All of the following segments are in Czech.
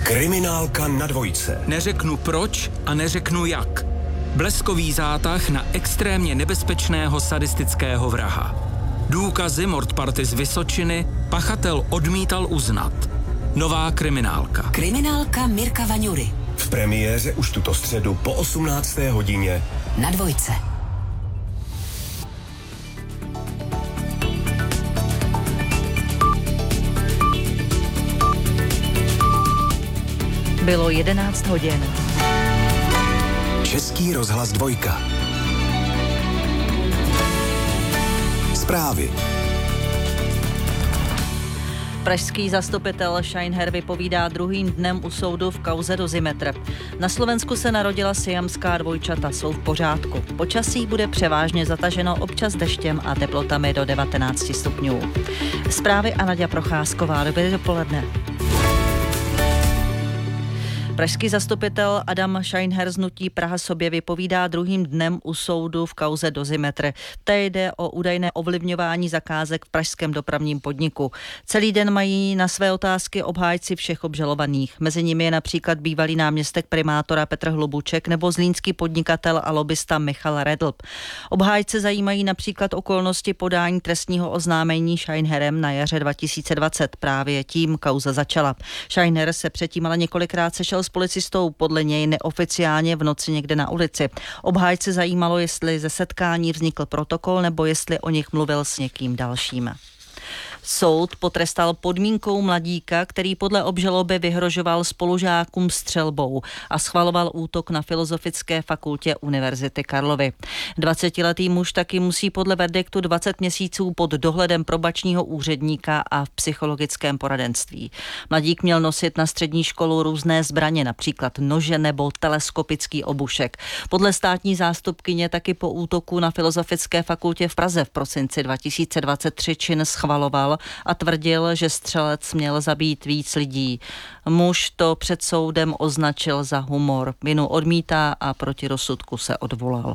Kriminálka na dvojce. Neřeknu proč a neřeknu jak. Bleskový zátah na extrémně nebezpečného sadistického vraha. Důkazy mordparty z Vysočiny pachatel odmítal uznat. Nová kriminálka. Kriminálka Mirka Vaňury. V premiéře už tuto středu po 18. hodině na dvojce. Bylo 11 hodin. Český rozhlas 2. Zprávy. Pražský zastupitel Scheinher vypovídá druhým dnem u soudu v kauze Dozimetr. Na Slovensku se narodila siamská dvojčata, jsou v pořádku. Počasí bude převážně zataženo, občas deštěm a teplotami do 19 stupňů. Zprávy a Naďa Procházková. Dobré dopoledne. Pražský zastupitel Adam Scheinher z hnutí Praha sobě vypovídá druhým dnem u soudu v kauze Dozimetr. Té jde o údajné ovlivňování zakázek v pražském dopravním podniku. Celý den mají na své otázky obhájci všech obžalovaných. Mezi nimi je například bývalý náměstek primátora Petr Hlubuček nebo zlínský podnikatel a lobista Michal Redlb. Obhájce zajímají například okolnosti podání trestního oznámení Scheinherem na jaře 2020. Právě tím kauza začala. Scheinher se předtím ale několikrát sešel s policistou, podle něj neoficiálně v noci někde na ulici. Obhájce zajímalo, jestli ze setkání vznikl protokol nebo jestli o nich mluvil s někým dalším. Soud potrestal podmínkou mladíka, který podle obžaloby vyhrožoval spolužákům střelbou a schvaloval útok na Filozofické fakultě Univerzity Karlovy. 20letý muž taky musí podle verdiktu 20 měsíců pod dohledem probačního úředníka a v psychologickém poradenství. Mladík měl nosit na střední školu různé zbraně, například nože nebo teleskopický obušek. Podle státní zástupkyně taky po útoku na Filozofické fakultě v Praze v prosinci 2023 čin schvaloval a tvrdil, že střelec měl zabít víc lidí. Muž to před soudem označil za humor. Vinu odmítá a proti rozsudku se odvolal.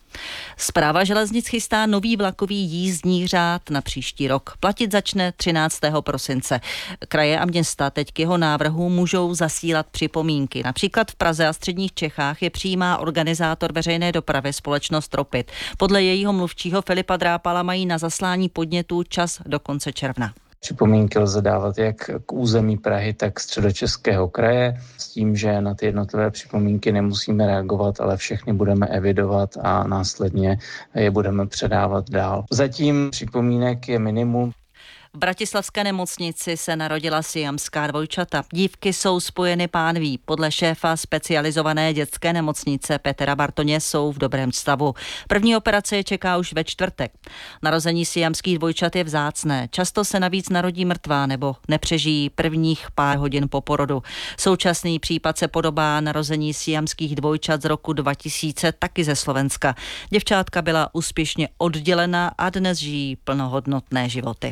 Správa železnic chystá nový vlakový jízdní řád na příští rok. Platit začne 13. prosince. Kraje a města teď k jeho návrhu můžou zasílat připomínky. Například v Praze a středních Čechách je přijímá organizátor veřejné dopravy společnost Ropit. Podle jejího mluvčího Filipa Drápala mají na zaslání podnětů čas do konce června. Připomínky lze dávat jak k území Prahy, tak Středočeského kraje, s tím, že na ty jednotlivé připomínky nemusíme reagovat, ale všechny budeme evidovat a následně je budeme předávat dál. Zatím připomínek je minimum. V bratislavské nemocnici se narodila siamská dvojčata. Dívky jsou spojeny pánví. Podle šéfa specializované dětské nemocnice Petra Bartoně jsou v dobrém stavu. První operace je čeká už ve čtvrtek. Narození siamských dvojčat je vzácné. Často se navíc narodí mrtvá nebo nepřežijí prvních pár hodin po porodu. Současný případ se podobá narození siamských dvojčat z roku 2000, taky ze Slovenska. Děvčátka byla úspěšně oddělena a dnes žijí plnohodnotné životy.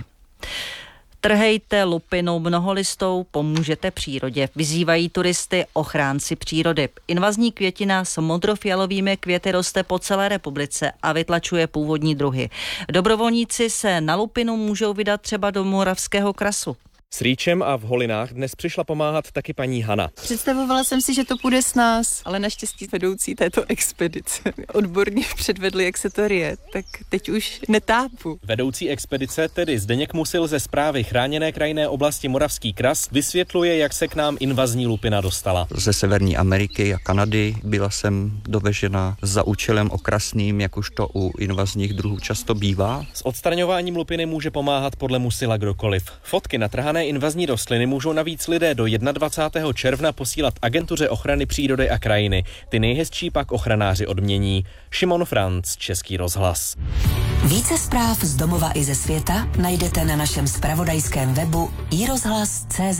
Trhejte lupinu mnoholistou, pomůžete přírodě. Vyzývají turisty ochránci přírody. Invazní květina s modrofialovými květy roste po celé republice a vytlačuje původní druhy. Dobrovolníci se na lupinu můžou vydat třeba do Moravského krasu. S rýčem a v holinách dnes přišla pomáhat taky paní Hana. Představovala jsem si, že to půjde s nás, ale naštěstí vedoucí této expedice odborně předvedli, jak se to rije, tak teď už netápu. Vedoucí expedice, tedy Zdeněk Musil ze Správy chráněné krajinné oblasti Moravský kras, vysvětluje, jak se k nám invazní lupina dostala. Ze Severní Ameriky a Kanady byla jsem dovežena za účelem okrasným, jak už to u invazních druhů často bývá. S odstraňováním lupiny může pomáhat podle Musila kdokoliv. Fotky natrhané invazní rostliny můžou navíc lidé do 21. června posílat Agentuře ochrany přírody a krajiny. Ty nejhezčí pak ochranáři odmění. Šimon Franc, Český rozhlas. Více zpráv z domova i ze světa najdete na našem zpravodajském webu iRozhlas.cz.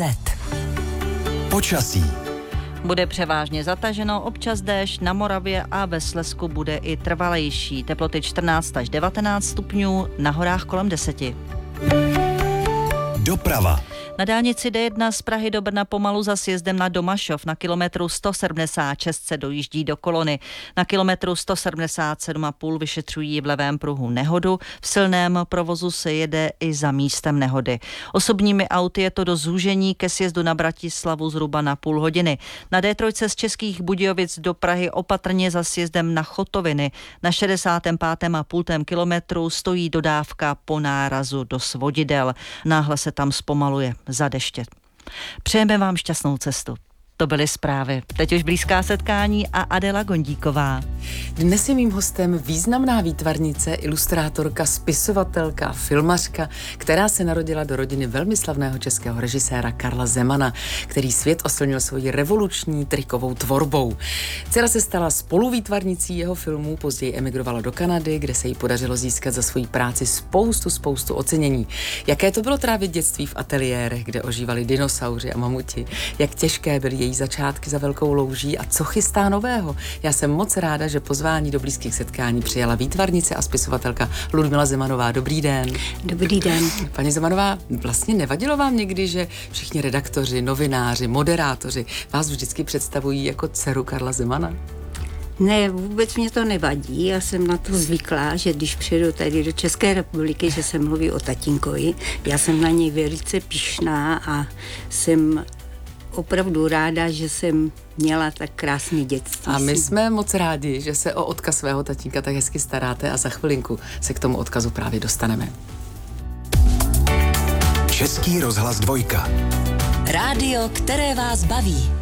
Počasí. Bude převážně zataženo, občas déšť, na Moravě a ve Slezsku bude i trvalejší. Teploty 14 až 19 stupňů, na horách kolem 10. Doprava. Na dálnici D1 z Prahy do Brna pomalu za sjezdem na Domašov. Na kilometru 176 se dojíždí do kolony. Na kilometru 177,5 vyšetřují v levém pruhu nehodu. V silném provozu se jede i za místem nehody. Osobními auty je to do zúžení ke sjezdu na Bratislavu zhruba na půl hodiny. Na D3 z Českých Budějovic do Prahy opatrně za sjezdem na Chotoviny. Na 65,5 kilometru stojí dodávka po nárazu do Svodidel. Náhle se tam zpomaluje za deště. Přejeme vám šťastnou cestu. To byly zprávy. Teď už blízká setkání a Adela Gondíková. Dnes je mým hostem významná výtvarnice, ilustrátorka, spisovatelka, filmařka, která se narodila do rodiny velmi slavného českého režiséra Karla Zemana, který svět oslnil svojí revoluční trikovou tvorbou. Dcera se stala spoluvýtvarnicí jeho filmů, později emigrovala do Kanady, kde se jí podařilo získat za svoji práci spoustu ocenění. Jaké to bylo trávit dětství v ateliérech, kde ožívali dinosauři a mamuti? Jak těžké byly její začátky za velkou louží a co chystá nového? Já jsem moc ráda, že pozvání do blízkých setkání přijala výtvarnice a spisovatelka Ludmila Zemanová. Dobrý den. Dobrý den. Paní Zemanová, vlastně nevadilo vám někdy, že všichni redaktoři, novináři, moderátoři vás vždycky představují jako dceru Karla Zemana? Ne, vůbec mě to nevadí. Já jsem na to zvyklá, že když přijedu tady do České republiky, že se mluví o tatínkovi. Já jsem na něj velice pyšná a jsem opravdu ráda, že jsem měla tak krásný dětství. A my jsme moc rádi, že se o odkaz svého tatínka tak hezky staráte a za chvilinku se k tomu odkazu právě dostaneme. Český rozhlas 2. Rádio, které vás baví.